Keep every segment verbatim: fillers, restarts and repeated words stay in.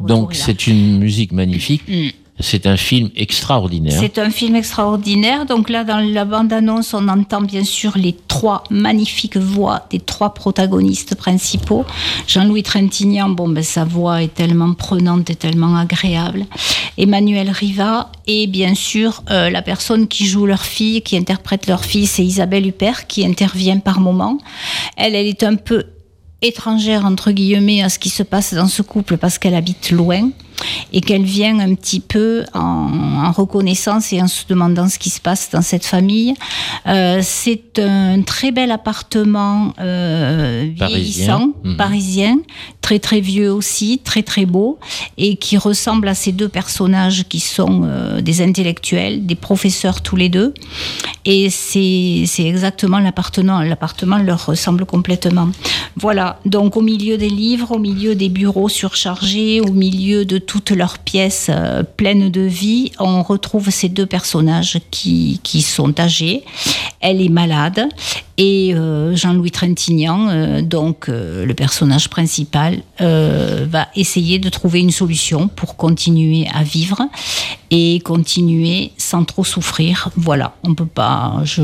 Donc c'est une musique magnifique. Mm. C'est un film extraordinaire. C'est un film extraordinaire. Donc là, dans la bande-annonce, on entend bien sûr les trois magnifiques voix des trois protagonistes principaux. Jean-Louis Trintignant, bon, ben, sa voix est tellement prenante et tellement agréable. Emmanuel Riva et bien sûr euh, la personne qui joue leur fille, qui interprète leur fille, c'est Isabelle Huppert qui intervient par moments. Elle, elle est un peu étrangère entre guillemets à ce qui se passe dans ce couple parce qu'elle habite loin et qu'elle vient un petit peu en, en reconnaissance et en se demandant ce qui se passe dans cette famille. Euh, c'est un très bel appartement euh, vieillissant, parisien. Mmh. parisien, très très vieux aussi, très très beau, et qui ressemble à ces deux personnages qui sont euh, des intellectuels, des professeurs tous les deux. Et c'est, c'est exactement l'appartement, l'appartement leur ressemble complètement. Voilà, donc au milieu des livres, au milieu des bureaux surchargés, au milieu de toutes leurs pièces euh, pleines de vie, on retrouve ces deux personnages qui, qui sont âgés. Elle est malade et euh, Jean-Louis Trintignant, euh, donc euh, le personnage principal, euh, va essayer de trouver une solution pour continuer à vivre et continuer sans trop souffrir. Voilà, on peut pas. Je,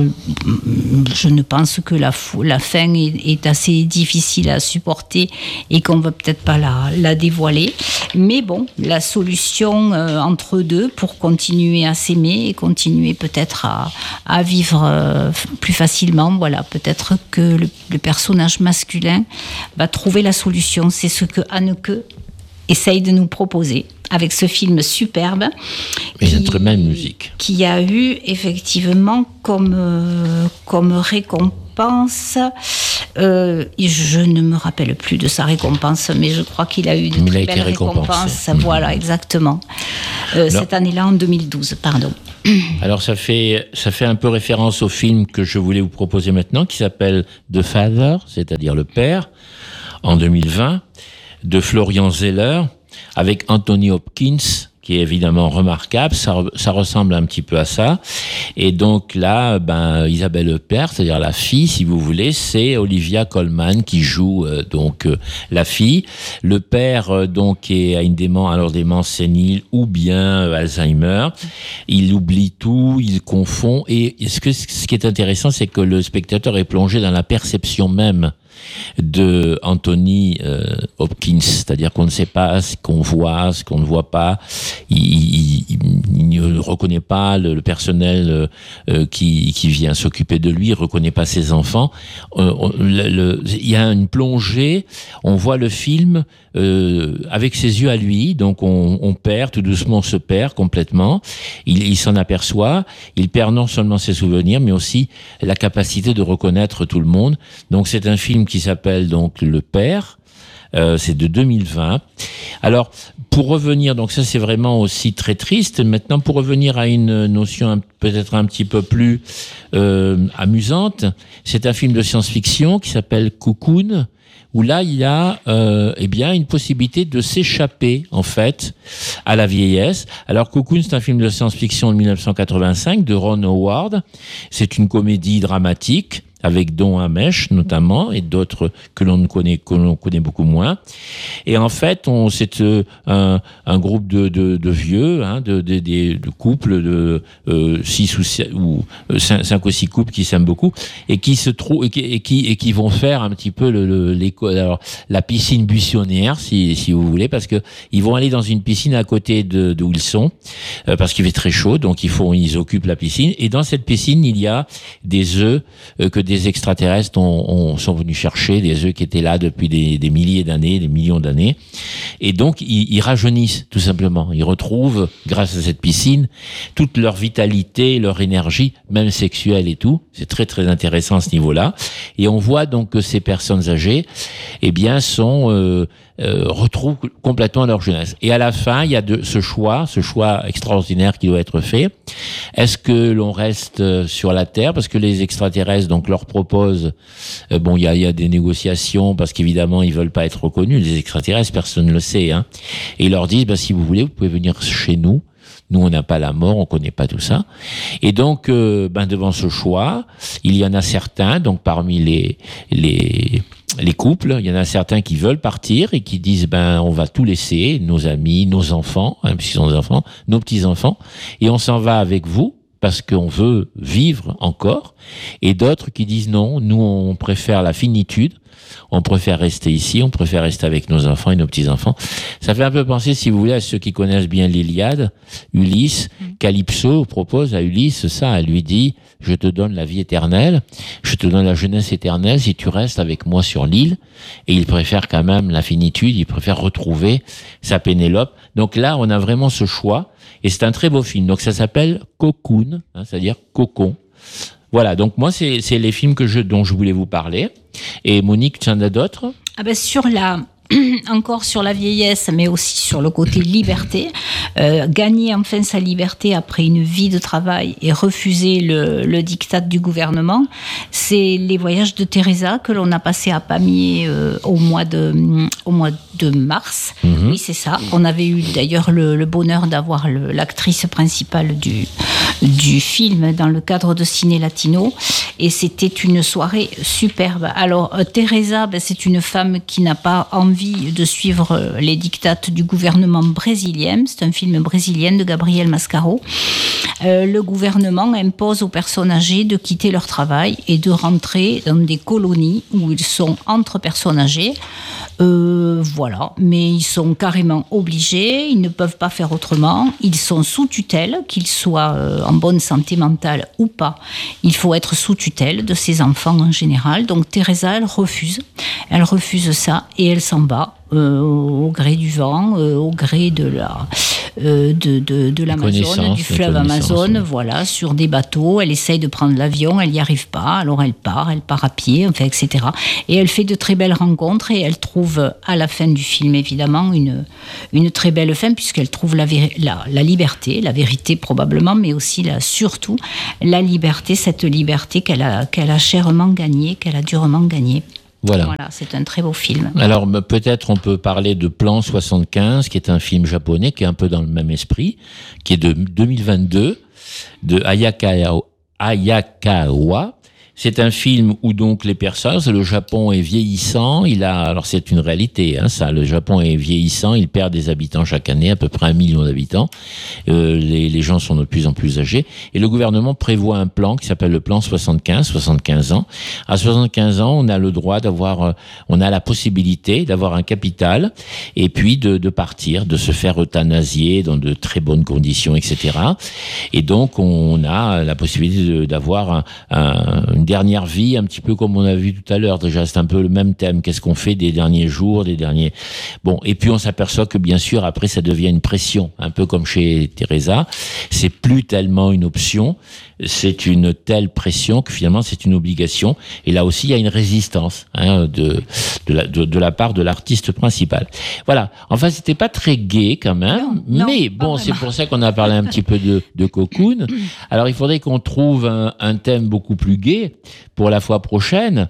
je ne pense que la, la fin est, est assez difficile à supporter et qu'on va peut-être pas la, la dévoiler. Mais bon, la solution euh, entre deux pour continuer à s'aimer et continuer peut-être à, à vivre euh, plus facilement. Voilà, peut-être que le, le personnage masculin va trouver la solution. C'est ce que Anneke essaye de nous proposer avec ce film superbe. Et qui, une très belle musique. Qui a eu effectivement comme, euh, comme récompense, euh, je ne me rappelle plus de sa récompense, mais je crois qu'il a eu de très belles récompenses. Mmh. Voilà, exactement. Euh, Alors, cette année-là, en deux mille douze, pardon. Alors ça fait, ça fait un peu référence au film que je voulais vous proposer maintenant, qui s'appelle The Father, c'est-à-dire le père, en deux mille vingt, de Florian Zeller, avec Anthony Hopkins, qui est évidemment remarquable. Ça, ça ressemble un petit peu à ça. Et donc là, ben, Isabelle Huppert, c'est-à-dire la fille, si vous voulez, c'est Olivia Colman qui joue euh, donc euh, la fille. Le père, euh, donc, est, a une démence, alors démence sénile ou bien euh, Alzheimer. Il oublie tout, il confond. Et ce, que, ce qui est intéressant, c'est que le spectateur est plongé dans la perception même de Anthony euh, Hopkins, c'est-à-dire qu'on ne sait pas ce qu'on voit, ce qu'on ne voit pas. Il, il, il, il ne reconnaît pas le, le personnel euh, qui, qui vient s'occuper de lui, il ne reconnaît pas ses enfants. Euh, on, le, le, il y a une plongée, on voit le film euh, avec ses yeux à lui, donc on, on perd, tout doucement on se perd complètement, il, il s'en aperçoit, il perd non seulement ses souvenirs, mais aussi la capacité de reconnaître tout le monde. Donc c'est un film qui s'appelle donc Le Père, euh, c'est de deux mille vingt. Alors, pour revenir, donc ça c'est vraiment aussi très triste. Maintenant, pour revenir à une notion un, peut-être un petit peu plus euh, amusante, c'est un film de science-fiction qui s'appelle Cocoon, où là il y a euh, eh bien une possibilité de s'échapper en fait à la vieillesse. Alors Cocoon, c'est un film de science-fiction de dix-neuf cent quatre-vingt-cinq de Ron Howard. C'est une comédie dramatique avec Don Ameche notamment et d'autres que l'on connaît que l'on connaît beaucoup moins. Et en fait, on c'est euh, un, un groupe de, de, de vieux, hein, de, de, de, de couples de euh, six ou, six, ou euh, cinq, cinq ou six couples qui s'aiment beaucoup et qui se trouvent et qui, et qui et qui vont faire un petit peu le, le l'école, alors la piscine buissonnière si si vous voulez, parce que ils vont aller dans une piscine à côté de d'où ils sont euh, parce qu'il fait très chaud, donc ils font ils occupent la piscine, et dans cette piscine il y a des œufs euh, que des extraterrestres ont, ont, sont venus chercher, des œufs qui étaient là depuis des, des milliers d'années, des millions d'années. Et donc, ils, ils rajeunissent, tout simplement. Ils retrouvent, grâce à cette piscine, toute leur vitalité, leur énergie, même sexuelle et tout. C'est très, très intéressant à ce niveau-là. Et on voit donc que ces personnes âgées, eh bien, sont... Euh, Euh, retrouvent complètement leur jeunesse. Et à la fin, il y a de, ce choix, ce choix extraordinaire qui doit être fait. Est-ce que l'on reste sur la Terre parce que les extraterrestres donc leur proposent, euh, bon, il y a, il y a des négociations parce qu'évidemment ils veulent pas être reconnus, les extraterrestres, personne ne le sait, hein. Et ils leur disent, bah, si vous voulez, vous pouvez venir chez nous. Nous, on n'a pas la mort, on connaît pas tout ça. Et donc, euh, ben devant ce choix, il y en a certains, donc parmi les les les couples, il y en a certains qui veulent partir et qui disent ben on va tout laisser, nos amis, nos enfants, hein, puisqu'ils sont des enfants, nos petits-enfants, et on s'en va avec vous parce qu'on veut vivre encore, et d'autres qui disent non, nous on préfère la finitude, on préfère rester ici, on préfère rester avec nos enfants et nos petits-enfants. Ça fait un peu penser, si vous voulez, à ceux qui connaissent bien l'Iliade, Ulysse, Calypso propose à Ulysse ça, elle lui dit « Je te donne la vie éternelle, je te donne la jeunesse éternelle si tu restes avec moi sur l'île ». Et il préfère quand même la finitude, il préfère retrouver sa Pénélope. Donc là, on a vraiment ce choix, et c'est un très beau film. Donc ça s'appelle Cocoon, hein, c'est-à-dire cocon. Voilà, donc moi, c'est, c'est les films que je, dont je voulais vous parler. Et Monique, tu en as d'autres ? Ah ben sur la... encore sur la vieillesse, mais aussi sur le côté liberté, euh, gagner enfin sa liberté après une vie de travail et refuser le, le diktat du gouvernement, c'est les voyages de Teresa que l'on a passé à Pamiers euh, au mois de au mois de mars. Mmh. Oui, c'est ça. On avait eu d'ailleurs le, le bonheur d'avoir le, l'actrice principale du du film dans le cadre de Ciné Latino, et c'était une soirée superbe. Alors euh, Teresa, ben, c'est une femme qui n'a pas envie de suivre les dictates du gouvernement brésilien. C'est un film brésilien de Gabriel Mascaro. Euh, le gouvernement impose aux personnes âgées de quitter leur travail et de rentrer dans des colonies où ils sont entre personnes âgées. Euh, voilà, mais ils sont carrément obligés, ils ne peuvent pas faire autrement, ils sont sous tutelle, qu'ils soient euh, en bonne santé mentale ou pas. Il faut être sous tutelle de ces enfants en général. Donc Teresa, elle refuse, elle refuse ça et elle s'en va euh, au gré du vent, euh, au gré de la... Euh, de, de, de l'Amazone, du fleuve Amazone, oui. Voilà, sur des bateaux. Elle essaye de prendre l'avion, elle n'y arrive pas, alors elle part, elle part à pied, enfin, et cetera. Et elle fait de très belles rencontres et elle trouve, à la fin du film, évidemment, une, une très belle fin, puisqu'elle trouve la, véri- la, la liberté, la vérité probablement, mais aussi, la, surtout, la liberté, cette liberté qu'elle a, qu'elle a chèrement gagnée, qu'elle a durement gagnée. Voilà. Voilà, c'est un très beau film. Alors peut-être on peut parler de Plan soixante-quinze, qui est un film japonais qui est un peu dans le même esprit, qui est de deux mille vingt-deux, de Hayakawa. Hayakawa. C'est un film où donc les personnes, le Japon est vieillissant, il a, alors c'est une réalité, hein, ça, le Japon est vieillissant, il perd des habitants chaque année, à peu près un million d'habitants, euh, les, les gens sont de plus en plus âgés, et le gouvernement prévoit un plan qui s'appelle le plan soixante-quinze, soixante-quinze ans. À soixante-quinze ans, on a le droit d'avoir, euh, on a la possibilité d'avoir un capital, et puis de, de partir, de se faire euthanasier dans de très bonnes conditions, et cetera. Et donc, on a la possibilité de, d'avoir un, un, une dernière vie, un petit peu comme on a vu tout à l'heure. Déjà, c'est un peu le même thème. Qu'est-ce qu'on fait des derniers jours, des derniers... Bon, et puis on s'aperçoit que, bien sûr, après, ça devient une pression. Un peu comme chez Teresa. C'est plus tellement une option. C'est une telle pression que, finalement, c'est une obligation. Et là aussi, il y a une résistance, hein, de, de, la, de, de la part de l'artiste principal. Voilà. Enfin, c'était pas très gai, quand même. Non, mais non, bon, c'est pour ça qu'on a parlé un petit peu de, de Cocoon. Alors, il faudrait qu'on trouve un, un thème beaucoup plus gai pour la fois prochaine.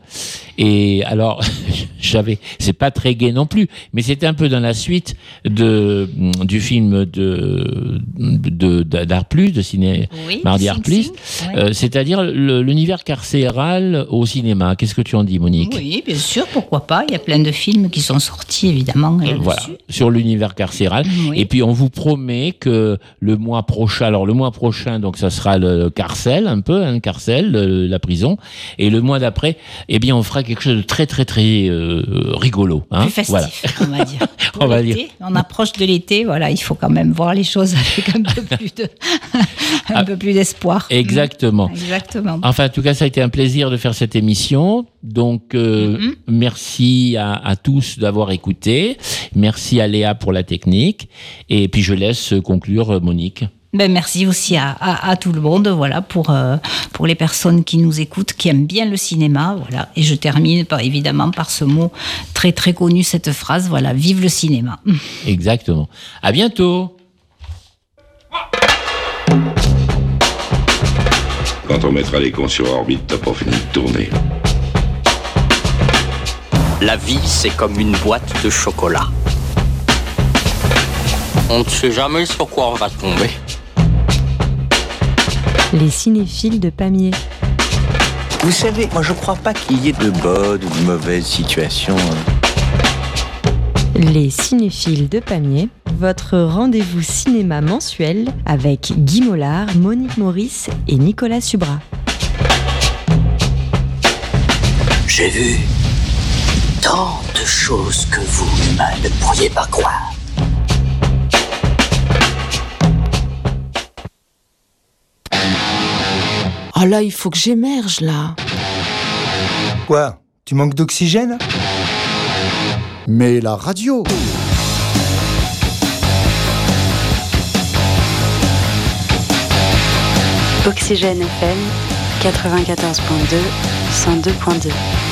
Et alors, j'avais, c'est pas très gai non plus, mais c'était un peu dans la suite de du film de, de, de d'Art Plus, de ciné oui, Mardi Art Plus, oui. euh, c'est-à-dire le, l'univers carcéral au cinéma. Qu'est-ce que tu en dis, Monique ? Oui, bien sûr, pourquoi pas. Il y a plein de films qui sont sortis, évidemment. Euh, voilà, sur l'univers carcéral. Oui. Et puis on vous promet que le mois prochain, alors le mois prochain, donc ça sera le carcel, un peu, hein, carcel, le, la prison. Et le mois d'après, eh bien, on fera quelque chose de très, très, très euh, rigolo. Hein, plus festif, voilà. on va dire. on va dire. On approche de l'été, voilà, il faut quand même voir les choses avec un peu plus de, un ah, peu plus d'espoir. Exactement. Mmh. Exactement. Enfin, en tout cas, ça a été un plaisir de faire cette émission. Donc, euh, mm-hmm. merci à, à tous d'avoir écouté. Merci à Léa pour la technique. Et puis, je laisse conclure Monique. Ben merci aussi à, à, à tout le monde, voilà, pour, euh, pour les personnes qui nous écoutent, qui aiment bien le cinéma, voilà. Et je termine par, évidemment par ce mot très très connu, cette phrase, voilà, vive le cinéma. Exactement. À bientôt. Quand on mettra les cons sur orbite, t'as pas fini de tourner. La vie, c'est comme une boîte de chocolat. On ne sait jamais sur quoi on va tomber. Les cinéphiles de Pamiers. Vous savez, moi je crois pas qu'il y ait de bonnes ou de mauvaises situations. Les cinéphiles de Pamiers, votre rendez-vous cinéma mensuel avec Guy Mollard, Monique Maurice et Nicolas Subra. J'ai vu tant de choses que vous, humains, ne pourriez pas croire. Oh là, il faut que j'émerge, là. Quoi ? Tu manques d'oxygène ? Mais la radio. Oxygène F M quatre-vingt-quatorze virgule deux, cent deux virgule deux.